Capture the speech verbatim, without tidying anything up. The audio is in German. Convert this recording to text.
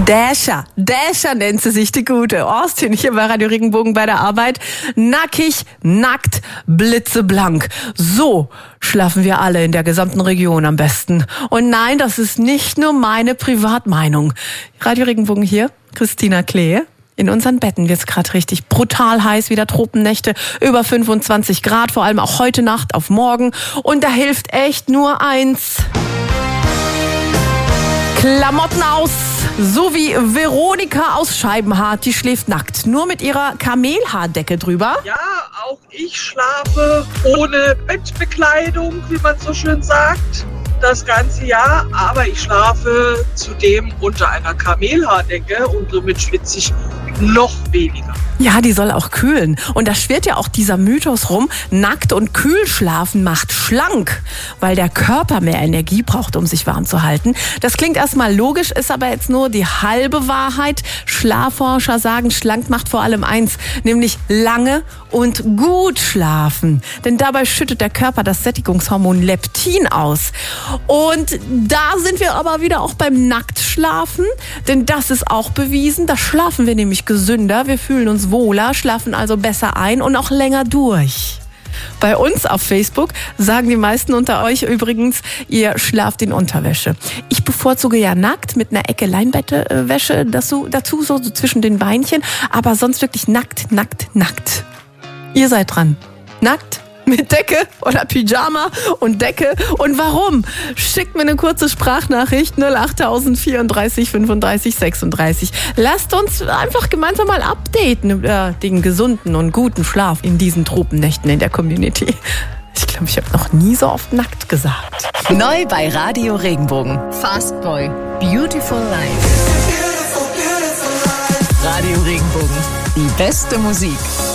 Dasher, Dasher nennt sie sich, die gute. Austin hier bei Radio Regenbogen bei der Arbeit. Nackig, nackt, blitzeblank. So schlafen wir alle in der gesamten Region am besten. Und nein, das ist nicht nur meine Privatmeinung. Radio Regenbogen hier, Christina Klehe. In unseren Betten wird's gerade richtig brutal heiß, wieder Tropennächte, über fünfundzwanzig Grad, vor allem auch heute Nacht auf morgen. Und da hilft echt nur eins. Klamotten aus, so wie Veronika aus Scheibenhardt, die schläft nackt, nur mit ihrer Kamelhaardecke drüber. Ja, auch ich schlafe ohne Bettbekleidung, wie man so schön sagt, das ganze Jahr. Aber ich schlafe zudem unter einer Kamelhaardecke und somit schwitze ich noch weniger. Ja, die soll auch kühlen. Und da schwirrt ja auch dieser Mythos rum, nackt und kühl schlafen macht schlank, weil der Körper mehr Energie braucht, um sich warm zu halten. Das klingt erstmal logisch, ist aber jetzt nur die halbe Wahrheit. Schlafforscher sagen, schlank macht vor allem eins, nämlich lange und gut schlafen. Denn dabei schüttet der Körper das Sättigungshormon Leptin aus. Und da sind wir aber wieder auch beim Nacktschlafen, denn das ist auch bewiesen. Da schlafen wir nämlich gesünder, wir fühlen uns wohler, schlafen also besser ein und auch länger durch. Bei uns auf Facebook sagen die meisten unter euch übrigens, ihr schlaft in Unterwäsche. Ich bevorzuge ja nackt mit einer Ecke Leinbettwäsche dazu, dazu so, so zwischen den Beinchen, aber sonst wirklich nackt, nackt, nackt. Ihr seid dran. Nackt? Mit Decke oder Pyjama und Decke. Und warum? Schickt mir eine kurze Sprachnachricht null acht vierunddreißig fünfunddreißig sechsunddreißig. Lasst uns einfach gemeinsam mal updaten über den gesunden und guten Schlaf in diesen Tropennächten in der Community. Ich glaube, ich habe noch nie so oft nackt gesagt. Neu bei Radio Regenbogen. Fast Boy. Beautiful Life. Radio Regenbogen. Die beste Musik.